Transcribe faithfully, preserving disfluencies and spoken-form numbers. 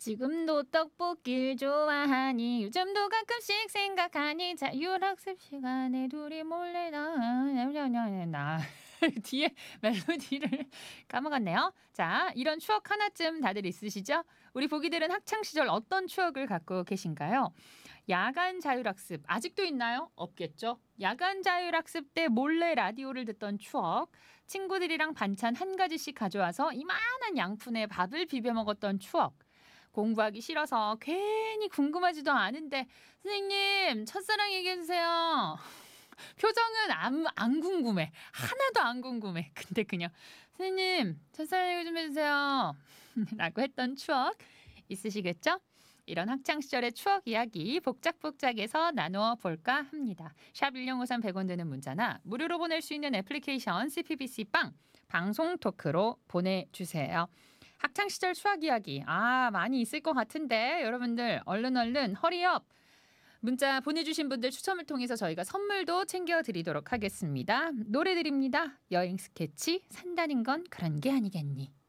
지금도 떡볶이를 좋아하니 요즘도 가끔씩 생각하니 자율학습 시간에 둘이 몰래 나 뒤에 멜로디를 까먹었네요. 자, 이런 추억 하나쯤 다들 있으시죠? 우리 보기들은 학창 시절 어떤 추억을 갖고 계신가요? 야간 자율학습 아직도 있나요? 없겠죠. 야간 자율학습 때 몰래 라디오를 듣던 추억, 친구들이랑 반찬 한 가지씩 가져와서 이만한 양푼에 밥을 비벼 먹었던 추억, 공부하기 싫어서 괜히 궁금하지도 않은데 선생님 첫사랑 얘기해 주세요. 표정은 안, 안 궁금해. 하나도 안 궁금해. 근데 그냥 선생님 첫사랑 얘기 좀 해주세요. 라고 했던 추억 있으시겠죠? 이런 학창 시절의 추억 이야기 복작복작해서 나누어 볼까 합니다. 샵 일공오삼 백 원 드는 문자나 무료로 보낼 수 있는 애플리케이션 씨피비씨 빵 방송 토크로 보내주세요. 학창 시절 추억 이야기 아 많이 있을 것 같은데 여러분들 얼른 얼른 허리업 문자 보내주신 분들 추첨을 통해서 저희가 선물도 챙겨드리도록 하겠습니다. 노래 드립니다. 여행 스케치 산다는 건 그런 게 아니겠니.